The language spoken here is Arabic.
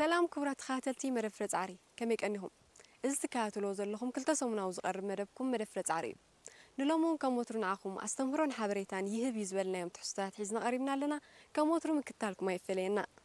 سلام كبرات خاتلتي مرفرز عري كم يكأنهم استكاتلو زلهم كل تسمنا وزقرب مدبكم مرفرز عري نلومون كموترون عاكم استمرون حبريتان يهب يزبلنا يوم تحستات حزنا قريبنا لنا كموترو من كتالكم ما يفلينا